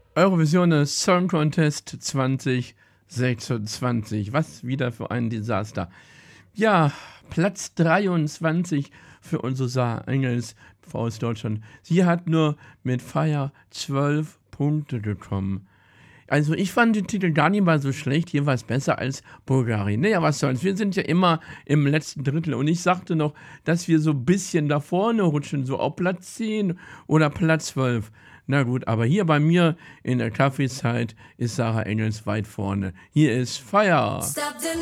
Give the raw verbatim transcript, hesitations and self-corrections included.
Eurovision Song Contest zwanzig sechsundzwanzig. Was wieder für ein Desaster. Ja, Platz dreiundzwanzig für unsere Sarah Engels aus Deutschland. Sie hat nur mit Fire zwölf Punkte bekommen. Also ich fand den Titel gar nicht mal so schlecht. Hier war es besser als Bulgarien. Naja, was soll's. Wir sind ja immer im letzten Drittel. Und ich sagte noch, dass wir so ein bisschen da vorne rutschen. So auf Platz zehn oder Platz zwölf. Na gut, aber hier bei mir in der Kaffeezeit ist Sarah Engels weit vorne. Hier ist Fire.